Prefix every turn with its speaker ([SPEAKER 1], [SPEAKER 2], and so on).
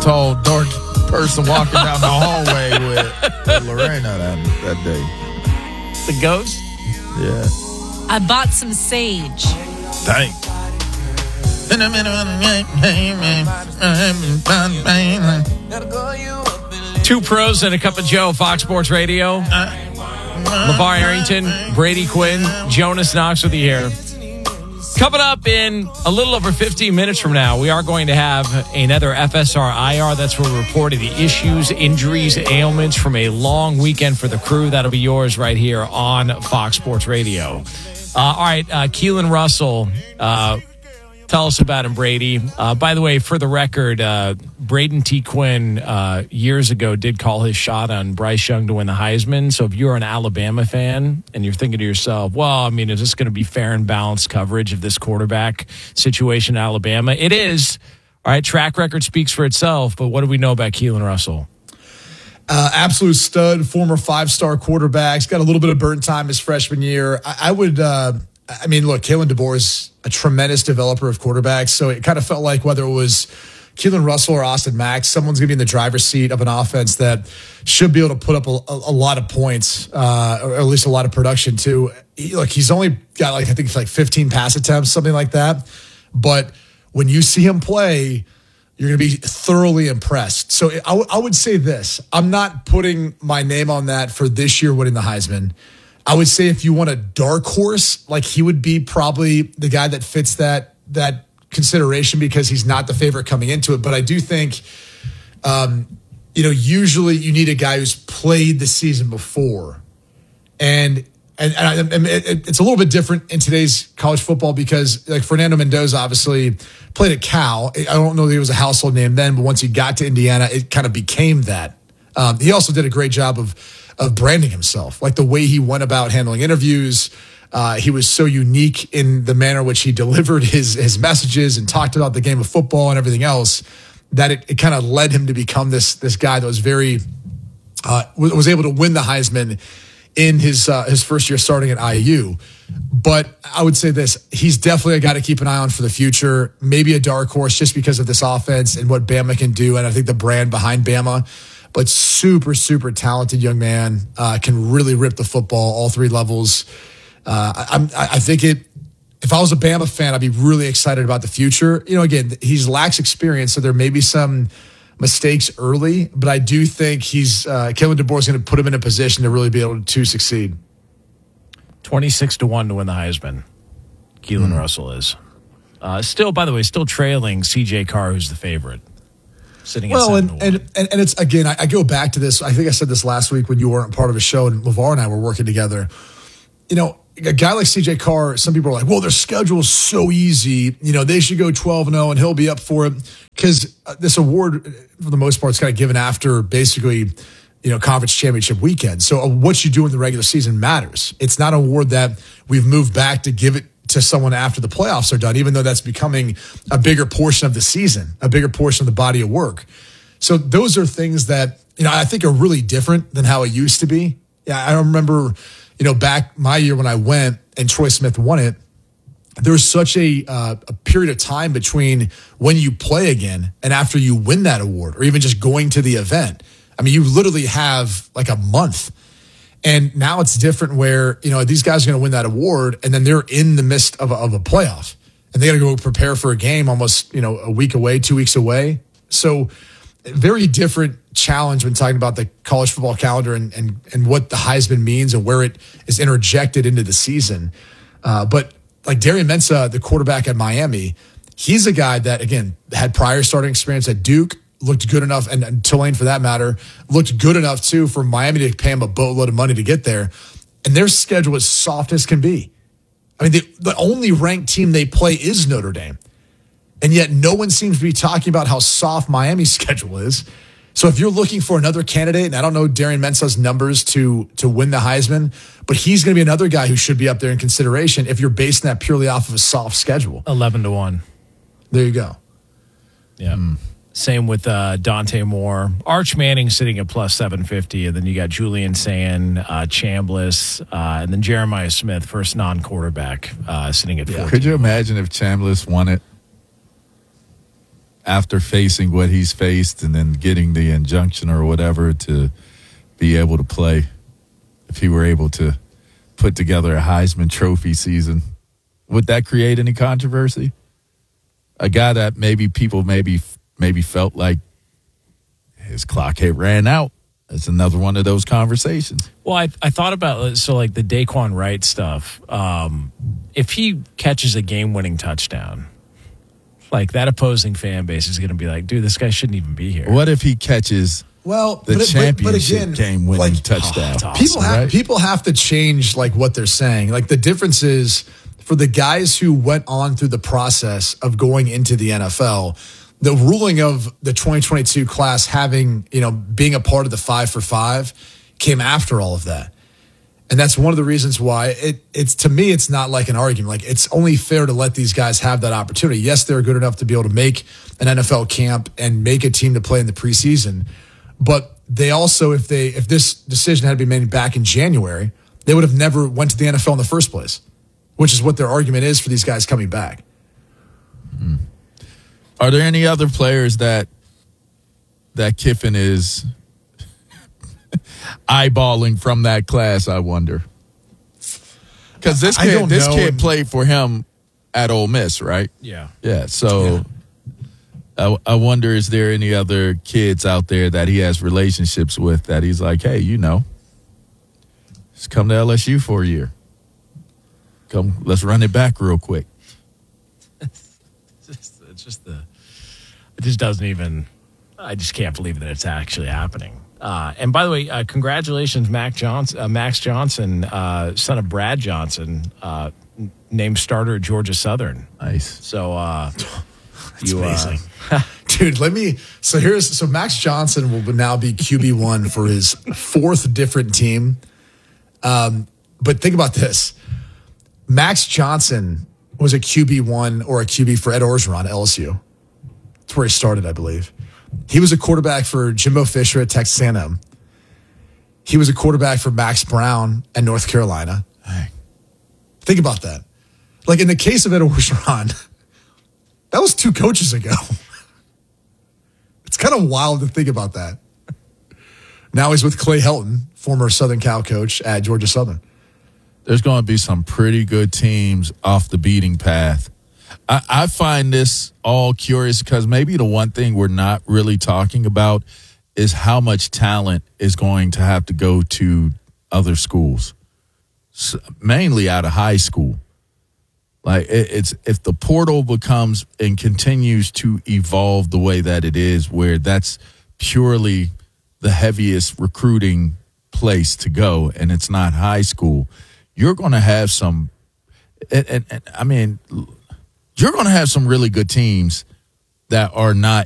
[SPEAKER 1] tall, dark person walking down the hallway with Lorena that day.
[SPEAKER 2] The ghost?
[SPEAKER 1] Yeah.
[SPEAKER 3] I bought some sage.
[SPEAKER 1] Dang.
[SPEAKER 2] Two pros and a cup of Joe, Fox Sports Radio. LeVar Arrington, Brady Quinn, Jonas Knox with you here. Coming up in a little over 15 minutes from now, we are going to have another FSR IR. That's where we reported the issues, injuries, ailments from a long weekend for the crew. That'll be yours right here on Fox Sports Radio. All right, Keelan Russell, tell us about him, Brady. By the way, for the record, Braden T. Quinn years ago did call his shot on Bryce Young to win the Heisman. So if you're an Alabama fan and you're thinking to yourself, well, I mean, is this going to be fair and balanced coverage of this quarterback situation in Alabama? It is. All right, track record speaks for itself. But what do we know about Keelan Russell?
[SPEAKER 4] Absolute stud, former 5-star quarterback. He's got a little bit of burn time his freshman year. I would, look, Kalen DeBoer is a tremendous developer of quarterbacks. So it kind of felt like whether it was Keelan Russell or Austin Mack, someone's going to be in the driver's seat of an offense that should be able to put up a lot of points, or at least a lot of production too. He's only got I think 15 pass attempts, something like that. But when you see him play, you're going to be thoroughly impressed. So I would say this. I'm not putting my name on that for this year winning the Heisman. I would say if you want a dark horse, he would be probably the guy that fits that consideration because he's not the favorite coming into it. But I do think, usually you need a guy who's played the season before. And it's a little bit different in today's college football because Fernando Mendoza obviously played at Cal. I don't know that he was a household name then, but once he got to Indiana, it kind of became that. He also did a great job of branding himself, the way he went about handling interviews. He was so unique in the manner in which he delivered his messages and talked about the game of football and everything else that it kind of led him to become this guy that was was able to win the Heisman in his first year starting at IU. But I would say this, he's definitely a guy to keep an eye on for the future, maybe a dark horse just because of this offense and what Bama can do. And I think the brand behind Bama, but super, super talented young man, can really rip the football all three levels. I think if I was a Bama fan, I'd be really excited about the future. Again, he lacks experience, so there may be some mistakes early, but I do think Kalen DeBoer is going to put him in a position to really be able to succeed.
[SPEAKER 2] 26-1 to win the Heisman. Keelan Russell is still trailing C.J. Carr, who's the favorite. Sitting at 7-1.
[SPEAKER 4] And it's again, I go back to this. I think I said this last week when you weren't part of a show and LeVar and I were working together. A guy like C.J. Carr, some people are like, well, their schedule is so easy. They should go 12-0 and he'll be up for it. Because this award, for the most part, is kind of given after basically, conference championship weekend. So what you do in the regular season matters. It's not an award that we've moved back to give it to someone after the playoffs are done, even though that's becoming a bigger portion of the season, a bigger portion of the body of work. So those are things that, I think are really different than how it used to be. Yeah, I remember, back my year when I went and Troy Smith won it, there was such a period of time between when you play again and after you win that award or even just going to the event. I mean, you literally have a month. And now it's different where, these guys are going to win that award and then they're in the midst of a playoff and they got to go prepare for a game almost, a week away, 2 weeks away. So very different challenge when talking about the college football calendar and what the Heisman means and where it is interjected into the season. But Darian Mensah, the quarterback at Miami, he's a guy that, again, had prior starting experience at Duke, looked good enough, and Tulane for that matter, looked good enough too for Miami to pay him a boatload of money to get there. And their schedule is soft as can be. I mean, the only ranked team they play is Notre Dame. And yet no one seems to be talking about how soft Miami's schedule is. So if you're looking for another candidate, and I don't know Darian Mensah's numbers to win the Heisman, but he's going to be another guy who should be up there in consideration if you're basing that purely off of a soft schedule.
[SPEAKER 2] 11-1.
[SPEAKER 4] There you go.
[SPEAKER 2] Yeah. Same with Dante Moore. Arch Manning sitting at plus 750, and then you got Julian Sand, Chambliss, and then Jeremiah Smith, first non-quarterback, sitting at 14.
[SPEAKER 1] Could you imagine if Chambliss won it? after facing what he's faced and then getting the injunction or whatever to be able to play, if he were able to put together a Heisman Trophy season, would that create any controversy? A guy that maybe people maybe felt like his clock had ran out. It's another one of those conversations.
[SPEAKER 2] Well, I thought about, so like the Daquan Wright stuff. If he catches a game-winning touchdown, like that opposing fan base is going to be like, dude, this guy shouldn't even be here.
[SPEAKER 1] What if he catches the championship game-winning touchdown?
[SPEAKER 2] Awesome.
[SPEAKER 4] People have to change like what they're saying. Like the difference is for the guys who went on through the process of going into the NFL, the ruling of the 2022 class having, being a part of the 5 for 5 came after all of that. And that's one of the reasons why it's to me, it's not like an argument. Like it's only fair to let these guys have that opportunity. Yes, they're good enough to be able to make an NFL camp and make a team to play in the preseason. But they also, if this decision had been made back in January, they would have never went to the NFL in the first place, which is what their argument is for these guys coming back.
[SPEAKER 1] Mm. Are there any other players that Kiffin is eyeballing from that class, I wonder? Because this kid played for him at Ole Miss, right?
[SPEAKER 2] Yeah.
[SPEAKER 1] Yeah, so I wonder, is there any other kids out there that he has relationships with that he's like, hey, just come to LSU for a year. Come, let's run it back real quick.
[SPEAKER 2] It just doesn't even, I just can't believe that it's actually happening. And by the way, congratulations, Max Johnson, son of Brad Johnson, named starter at Georgia Southern.
[SPEAKER 1] Nice.
[SPEAKER 2] So,
[SPEAKER 4] that's amazing. Dude, so Max Johnson will now be QB1 for his 4th different team. But think about this. Max Johnson was a QB1 or a QB for Ed Orgeron at LSU. That's where he started, I believe. He was a quarterback for Jimbo Fisher at Texas A&M. He was a quarterback for Max Brown at North Carolina. Think about that. Like in the case of Ed Orgeron, that was 2 coaches ago. It's kind of wild to think about that. Now he's with Clay Helton, former Southern Cal coach at Georgia Southern.
[SPEAKER 1] There's going to be some pretty good teams off the beating path. I find this all curious because maybe the one thing we're not really talking about is how much talent is going to have to go to other schools, mainly out of high school. Like it's if the portal becomes and continues to evolve the way that it is, where that's purely the heaviest recruiting place to go, and it's not high school, you're going to have some. You're going to have some really good teams that are not